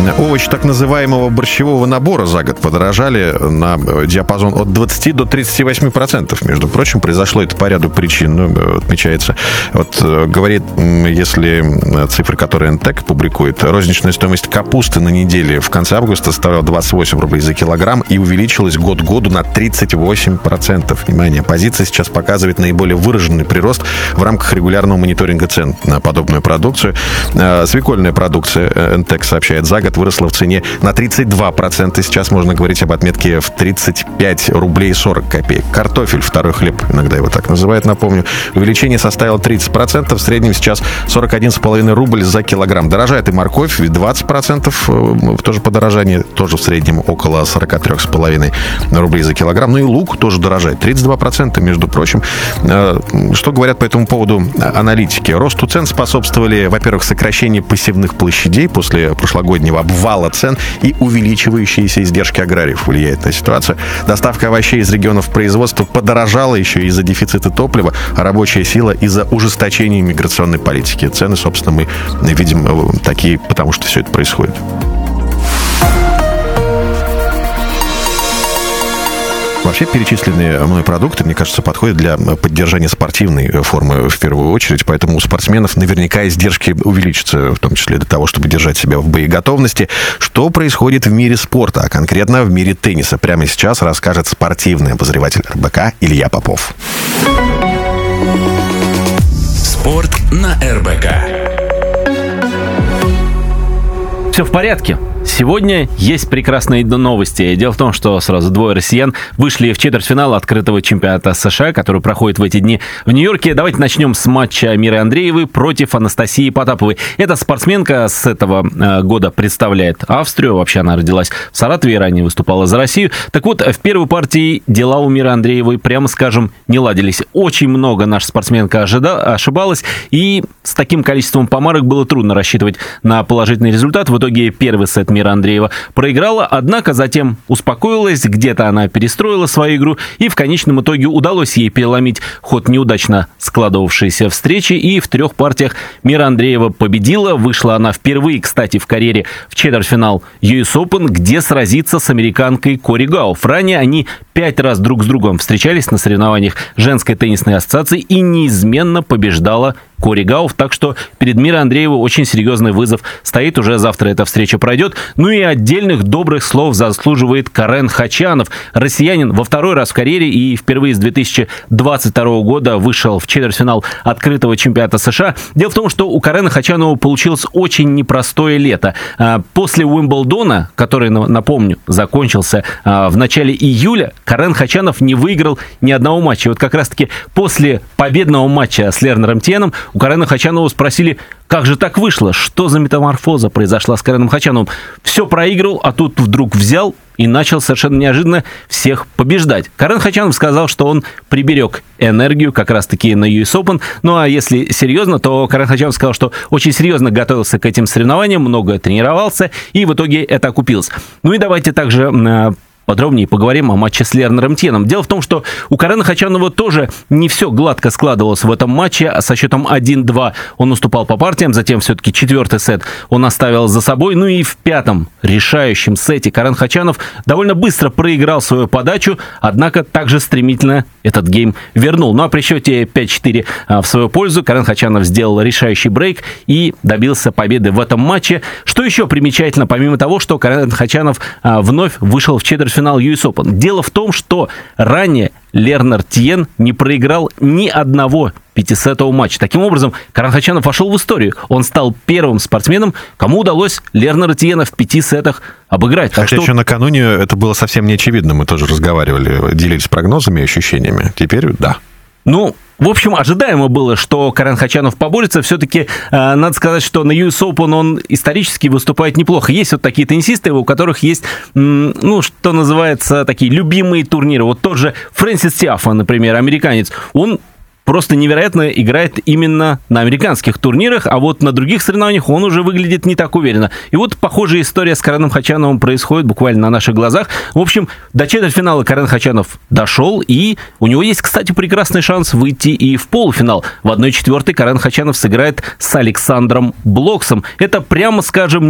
Овощи так называемого борщевого набора за год подорожали на диапазон от 20 до 38%. Между прочим, произошло это по ряду причин, отмечается. Вот говорит, если цифры, которые НТЭК публикует, розничная стоимость капусты на неделе в конце августа составляла 28 рублей за килограмм и увеличилась год к году на 38%. Внимание, позиция сейчас показывает наиболее выраженный прирост в рамках регулярного мониторинга цен на подобную продукцию. Свекольная продукция, НТЭК сообщает, за год выросла в цене на 32%. Сейчас можно говорить об отметке в 35 рублей 40 копеек. Картофель, второй хлеб, иногда его так называют, напомню, увеличение составило 30%. В среднем сейчас 41,5 рубль за килограмм. Дорожает и морковь, 20% тоже подорожание, тоже в среднем около 43,5 рублей за килограмм. Ну и лук тоже дорожает, 32%, между прочим. Что говорят по этому поводу аналитики? Росту цен способствовали, во-первых, сокращение посевных площадей после прошлогоднего обвала цен и увеличивающиеся издержки аграриев влияет на ситуацию. Доставка овощей из регионов производства подорожала еще из-за дефицита топлива, а рабочая сила из-за ужесточения миграционной политики. Цены, собственно, мы видим такие, потому что все это происходит. Вообще перечисленные мной продукты, мне кажется, подходят для поддержания спортивной формы в первую очередь, поэтому у спортсменов наверняка издержки увеличатся, в том числе для того, чтобы держать себя в боеготовности. Что происходит в мире спорта, а конкретно в мире тенниса, прямо сейчас расскажет спортивный обозреватель РБК Илья Попов. Спорт на РБК. Все в порядке. Сегодня есть прекрасные новости. Дело в том, что сразу двое россиян вышли в четвертьфинал открытого чемпионата США, который проходит в эти дни в Нью-Йорке. Давайте начнем с матча Миры Андреевой против Анастасии Потаповой. Эта спортсменка с этого года представляет Австрию. Вообще она родилась в Саратове и ранее выступала за Россию. Так вот, в первой партии дела у Миры Андреевой, прямо скажем, не ладились. Очень много наша спортсменка ошибалась, и с таким количеством помарок было трудно рассчитывать на положительный результат. В итоге первый сет Мира Андреева проиграла, однако затем успокоилась, где-то она перестроила свою игру, и в конечном итоге удалось ей переломить ход неудачно складывавшейся встречи, и в трех партиях Мира Андреева победила. Вышла она впервые, кстати, в карьере в четвертьфинал US Open, где сразится с американкой Кори Гауф. Ранее они 5 раз друг с другом встречались на соревнованиях женской теннисной ассоциации, и неизменно побеждала Кори Гауф, так что перед Мирой Андреевой очень серьезный вызов стоит, уже завтра эта встреча пройдет. Ну и отдельных добрых слов заслуживает Карен Хачанов. Россиянин во второй раз в карьере и впервые с 2022 года вышел в четвертьфинал открытого чемпионата США. Дело в том, что у Карена Хачанова получилось очень непростое лето. После Уимблдона, который, напомню, закончился в начале июля, Карен Хачанов не выиграл ни одного матча. И вот как раз-таки после победного матча с Лернером Тиеном у Карена Хачанова спросили, как же так вышло, что за метаморфоза произошла с Кареном Хачановым. Все проиграл, а тут вдруг взял и начал совершенно неожиданно всех побеждать. Карен Хачанов сказал, что он приберег энергию как раз-таки на US Open. Ну а если серьезно, то Карен Хачанов сказал, что очень серьезно готовился к этим соревнованиям, много тренировался, и в итоге это окупилось. Ну и давайте также подробнее поговорим о матче с Лернером Тиеном. Дело в том, что у Карена Хачанова тоже не все гладко складывалось в этом матче. А со счетом 1-2 он уступал по партиям, затем все-таки четвертый сет он оставил за собой. Ну и в пятом решающем сете Карен Хачанов довольно быстро проиграл свою подачу, однако также стремительно этот гейм вернул. Ну а при счете 5-4 в свою пользу Карен Хачанов сделал решающий брейк и добился победы в этом матче. Что еще примечательно, помимо того, что Карен Хачанов вновь вышел в четвертьфинал US Open. Дело в том, что ранее Лернер Тиен не проиграл ни одного пятисетового матча. Таким образом, Карен Хачанов вошел в историю. Он стал первым спортсменом, кому удалось Лернера Тиена в 5 сетах обыграть. Хотя еще накануне это было совсем не очевидно. Мы тоже разговаривали, делились прогнозами и ощущениями. Теперь да. Ну, в общем, ожидаемо было, что Карен Хачанов поборется. Все-таки надо сказать, что на US Open он исторически выступает неплохо. Есть вот такие теннисисты, у которых есть, ну, что называется, такие любимые турниры. Вот тот же Фрэнсис Тиафо, например, американец. Он просто невероятно играет именно на американских турнирах, а вот на других соревнованиях он уже выглядит не так уверенно. И вот похожая история с Кареном Хачановым происходит буквально на наших глазах. В общем, до четвертьфинала Карен Хачанов дошел, и у него есть, кстати, прекрасный шанс выйти и в полуфинал. В 1/4 Карен Хачанов сыграет с Александром Блоксом. Это, прямо скажем,